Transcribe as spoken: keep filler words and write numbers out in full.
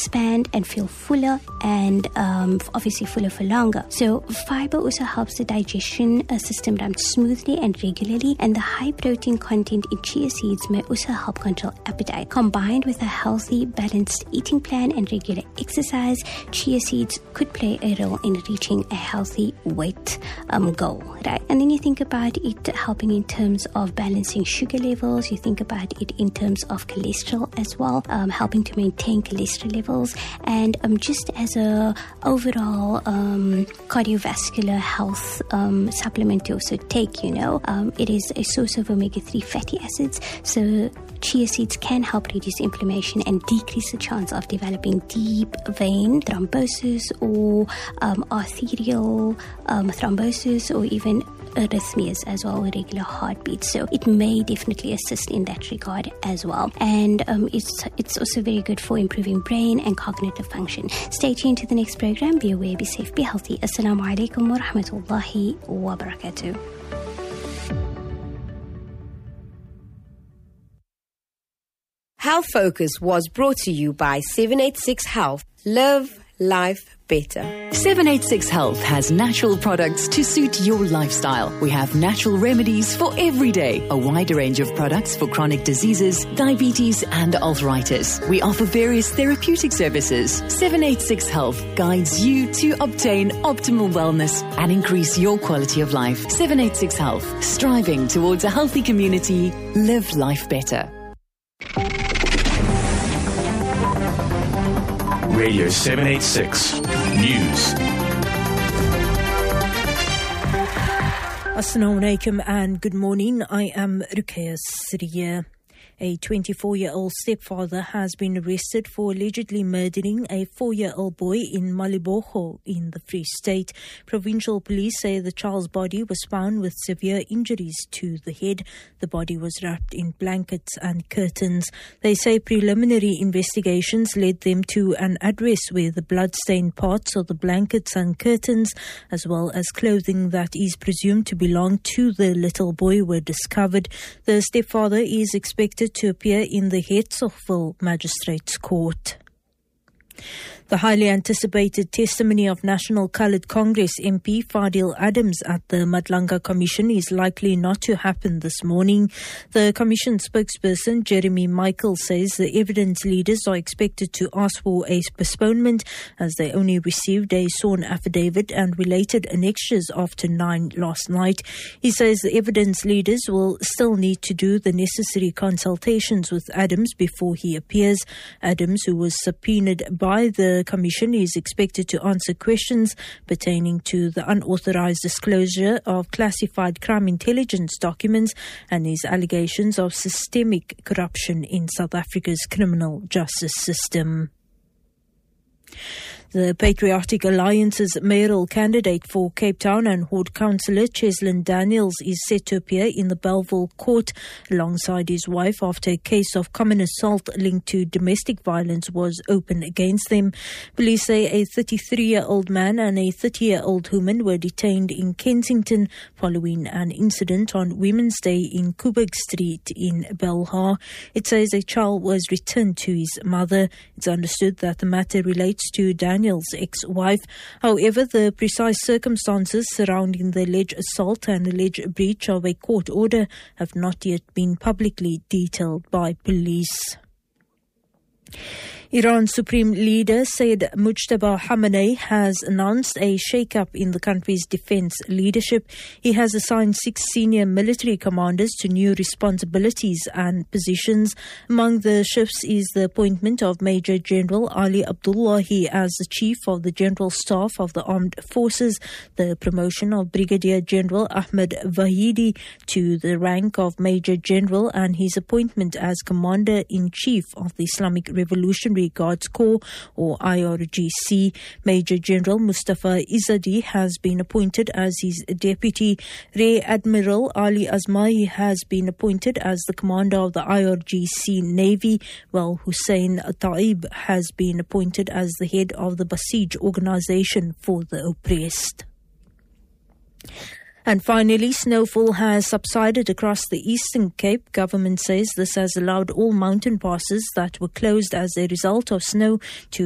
expand and feel fuller and um, obviously fuller for longer. So fiber also helps the digestion uh, system run smoothly and regularly, and the high protein content in chia seeds may also help control appetite. Combined with a healthy, balanced eating plan and regular exercise, chia seeds could play a role in reaching a healthy weight um, goal, right? And then you think about it helping in terms of balancing sugar levels, you think about it in terms of cholesterol as well, um, helping to maintain cholesterol levels, and um, just as a overall um, cardiovascular health um, supplement to also take, you know, um, it is a source of omega three fatty acids, so chia seeds can help reduce inflammation and decrease the chance of developing deep vein thrombosis or um, arterial um, thrombosis or even arrhythmias as well, irregular heartbeats. So it may definitely assist in that regard as well. And um, it's it's also very good for improving brain and cognitive function. Stay tuned to the next program. Be aware, be safe, be healthy. Assalamu alaikum wa rahmatullahi wa barakatuh. Health Focus was brought to you by seven eighty-six Health. Live life better. seven eighty-six Health has natural products to suit your lifestyle. We have natural remedies for every day, a wide range of products for chronic diseases, diabetes and arthritis. We offer various therapeutic services. seven eighty-six Health guides you to obtain optimal wellness and increase your quality of life. seven eighty-six Health, striving towards a healthy community. Live life better. Radio seven eighty-six News. Assalamu alaikum and good morning. I am Ruqayya Siriya. A twenty-four-year-old stepfather has been arrested for allegedly murdering a four-year-old boy in Maliboho in the Free State. Provincial police say the child's body was found with severe injuries to the head. The body was wrapped in blankets and curtains. They say preliminary investigations led them to an address where the blood-stained parts of the blankets and curtains, as well as clothing that is presumed to belong to the little boy, were discovered. The stepfather is expected to appear in the Herzogsville Magistrates Court. The highly anticipated testimony of National Coloured Congress M P Fadil Adams at the Madlanga Commission is likely not to happen this morning. The Commission spokesperson Jeremy Michael says the evidence leaders are expected to ask for a postponement as they only received a sworn affidavit and related annexures after nine last night. He says the evidence leaders will still need to do the necessary consultations with Adams before he appears. Adams, who was subpoenaed by the Commission, is expected to answer questions pertaining to the unauthorized disclosure of classified crime intelligence documents and his allegations of systemic corruption in South Africa's criminal justice system. The Patriotic Alliance's mayoral candidate for Cape Town and Ward Councillor Cheslin Daniels is set to appear in the Bellville court alongside his wife after a case of common assault linked to domestic violence was opened against them. Police say a thirty-three-year-old man and a thirty-year-old woman were detained in Kensington following an incident on Women's Day in Coburg Street in Belhar. It says a child was returned to his mother. It's understood that the matter relates to Daniels' ex-wife. However, the precise circumstances surrounding the alleged assault and alleged breach of a court order have not yet been publicly detailed by police. Iran's Supreme Leader Sayyid Mujtaba Khamenei has announced a shake-up in the country's defense leadership. He has assigned six senior military commanders to new responsibilities and positions. Among the shifts is the appointment of Major General Ali Abdullahi as the Chief of the General Staff of the Armed Forces, the promotion of Brigadier General Ahmed Vahidi to the rank of Major General, and his appointment as Commander-in-Chief of the Islamic Revolutionary Guards Corps, or I R G C. Major General Mustafa Izzadi has been appointed as his deputy. Rear Admiral Ali Azmai has been appointed as the commander of the I R G C Navy, while Hussein Taib has been appointed as the head of the Basij Organization for the Oppressed. And finally, snowfall has subsided across the Eastern Cape. Government says this has allowed all mountain passes that were closed as a result of snow to